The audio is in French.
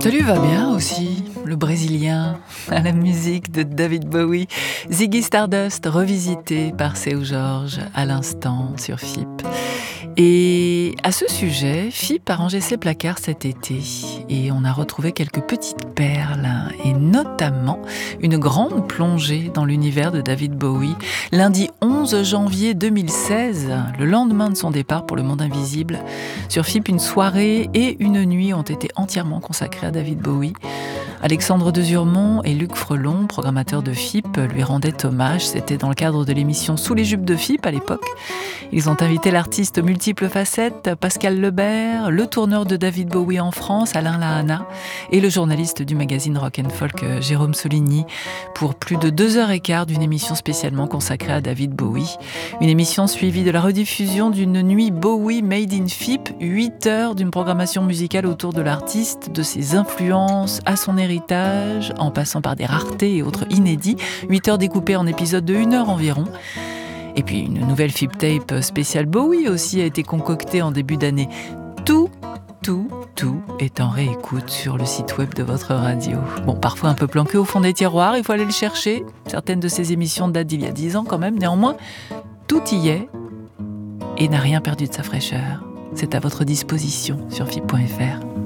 Salut va bien aussi, le Brésilien, à la musique de David Bowie, Ziggy Stardust revisité par Seu Jorge à l'instant sur FIP. Et à ce sujet, FIP a rangé ses placards cet été et on a retrouvé quelques petites perles et notamment une grande plongée dans l'univers de David Bowie. Lundi 11 janvier 2016, le lendemain de son départ pour le monde invisible, sur FIP, une soirée et une nuit ont été entièrement consacrées à David Bowie. Alexandre Desurmont et Luc Frelon, programmateurs de FIP, lui rendaient hommage. C'était dans le cadre de l'émission Sous les jupes de FIP à l'époque. Ils ont invité l'artiste aux multiples facettes, Pascal Lebert, le tourneur de David Bowie en France, Alain Lahana, et le journaliste du magazine Rock & Folk, Jérôme Soligny, pour plus de 2h15 d'une émission spécialement consacrée à David Bowie. Une émission suivie de la rediffusion d'une nuit Bowie Made in FIP, 8 heures d'une programmation musicale autour de l'artiste, de ses influences à son héritage, en passant par des raretés et autres inédits, 8 heures découpées en épisodes de 1 heure environ. Et puis une nouvelle FIP Tape spéciale Bowie aussi a été concoctée en début d'année. Tout est en réécoute sur le site web de votre radio. Bon, parfois un peu planqué au fond des tiroirs, il faut aller le chercher. Certaines de ces émissions datent d'il y a 10 ans quand même. Néanmoins, tout y est et n'a rien perdu de sa fraîcheur. C'est à votre disposition sur FIP.fr.